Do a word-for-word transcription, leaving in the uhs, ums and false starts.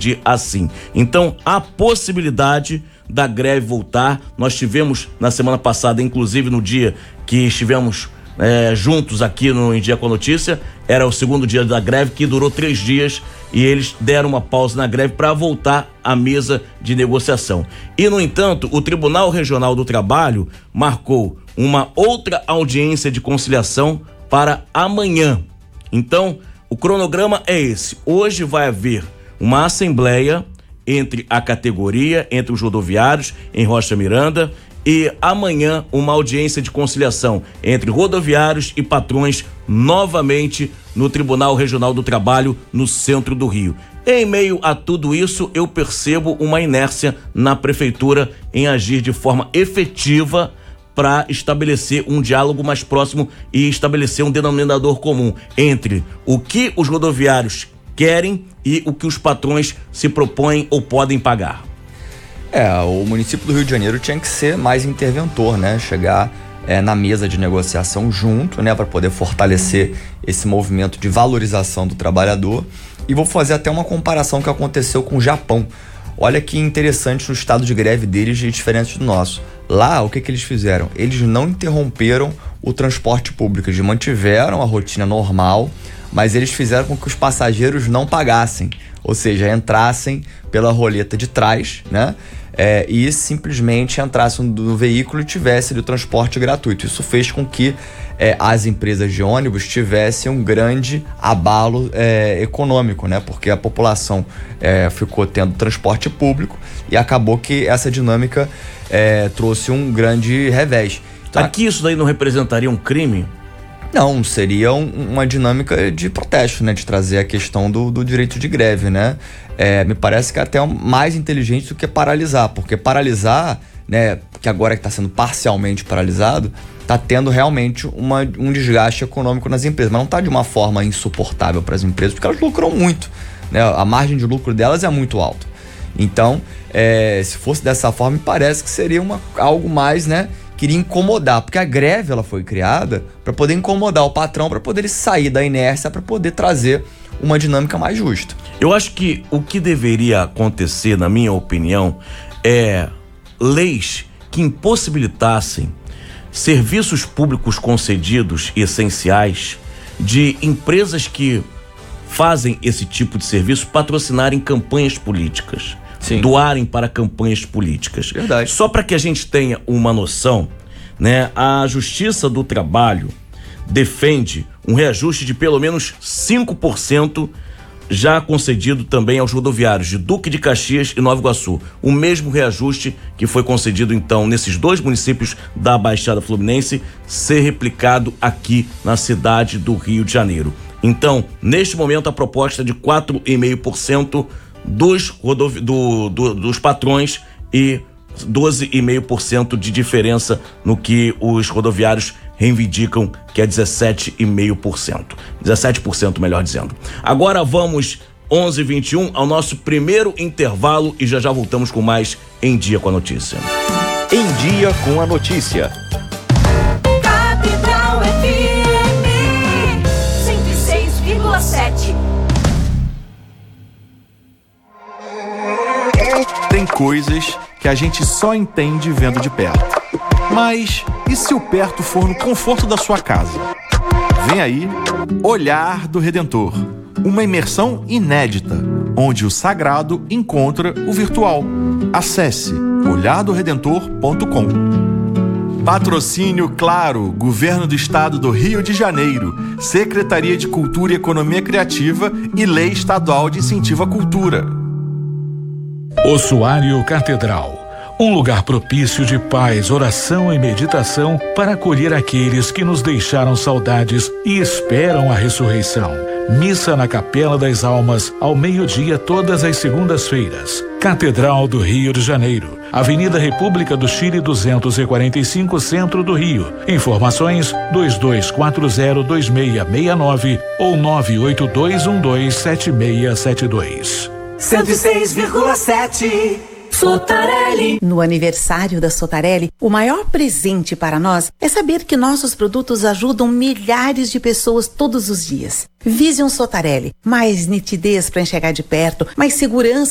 decidir assim. Então, há possibilidade da greve voltar. Nós tivemos na semana passada, inclusive no dia que estivemos é, juntos aqui no Em Dia com a Notícia, era o segundo dia da greve, que durou três dias, e eles deram uma pausa na greve para voltar à mesa de negociação. E, no entanto, o Tribunal Regional do Trabalho marcou uma outra audiência de conciliação para amanhã. Então, o cronograma é esse. Hoje vai haver uma assembleia entre a categoria, entre os rodoviários em Rocha Miranda, e amanhã uma audiência de conciliação entre rodoviários e patrões novamente no Tribunal Regional do Trabalho no centro do Rio. Em meio a tudo isso, eu percebo uma inércia na prefeitura em agir de forma efetiva para estabelecer um diálogo mais próximo e estabelecer um denominador comum entre o que os rodoviários querem e o que os patrões se propõem ou podem pagar. É, o município do Rio de Janeiro tinha que ser mais interventor, né? Chegar é, na mesa de negociação junto, né? Para poder fortalecer esse movimento de valorização do trabalhador. E vou fazer até uma comparação que aconteceu com o Japão. Olha que interessante o estado de greve deles e diferente do nosso. Lá, o que que eles fizeram? Eles não interromperam o transporte público, eles mantiveram a rotina normal, mas eles fizeram com que os passageiros não pagassem, ou seja, entrassem pela roleta de trás, né? É, e simplesmente entrassem no veículo e tivessem o transporte gratuito. Isso fez com que é, as empresas de ônibus tivessem um grande abalo é, econômico, né? Porque a população é, ficou tendo transporte público e acabou que essa dinâmica é, trouxe um grande revés. Então, aqui isso daí não representaria um crime? Não, seria um, uma dinâmica de protesto, né? De trazer a questão do, do direito de greve, né? É, me parece que é até mais inteligente do que paralisar, porque paralisar, né? Que agora que está sendo parcialmente paralisado, está tendo realmente uma, um desgaste econômico nas empresas, mas não está de uma forma insuportável para as empresas, porque elas lucram muito, né? A margem de lucro delas é muito alta. Então, é, se fosse dessa forma, me parece que seria uma, algo mais, né? Queria incomodar, porque a greve ela foi criada para poder incomodar o patrão, para poder ele sair da inércia, para poder trazer uma dinâmica mais justa. Eu acho que o que deveria acontecer, na minha opinião, é leis que impossibilitassem serviços públicos concedidos e essenciais de empresas que fazem esse tipo de serviço patrocinarem campanhas políticas. Sim. Doarem para campanhas políticas. Verdade. Só para que a gente tenha uma noção, né? A Justiça do Trabalho defende um reajuste de pelo menos cinco por cento já concedido também aos rodoviários de Duque de Caxias e Nova Iguaçu. O mesmo reajuste que foi concedido então nesses dois municípios da Baixada Fluminense ser replicado aqui na cidade do Rio de Janeiro. Então, neste momento a proposta é de quatro vírgula cinco por cento Dos, rodovi- do, do, dos patrões e doze vírgula cinco por cento de diferença no que os rodoviários reivindicam, que é dezessete vírgula cinco por cento. dezessete por cento, melhor dizendo. Agora vamos, onze e vinte e um, ao nosso primeiro intervalo e já já voltamos com mais Em Dia com a Notícia. Em Dia com a Notícia. Capital F M cento e seis vírgula sete. Tem coisas que a gente só entende vendo de perto. Mas e se o perto for no conforto da sua casa? Vem aí, Olhar do Redentor. Uma imersão inédita, onde o sagrado encontra o virtual. Acesse olhar do redentor ponto com. Patrocínio Claro, Governo do Estado do Rio de Janeiro, Secretaria de Cultura e Economia Criativa e Lei Estadual de Incentivo à Cultura. Ossuário Catedral, um lugar propício de paz, oração e meditação para acolher aqueles que nos deixaram saudades e esperam a ressurreição. Missa na Capela das Almas, ao meio-dia, todas as segundas-feiras. Catedral do Rio de Janeiro, Avenida República do Chile duzentos e quarenta e cinco, Centro do Rio. Informações dois dois quatro zero dois seis seis nove ou nove oito dois um dois sete seis sete dois. cento e seis vírgula sete. Sotarelli. No aniversário da Sotarelli, o maior presente para nós é saber que nossos produtos ajudam milhares de pessoas todos os dias. Vision Sotarelli, mais nitidez para enxergar de perto, mais segurança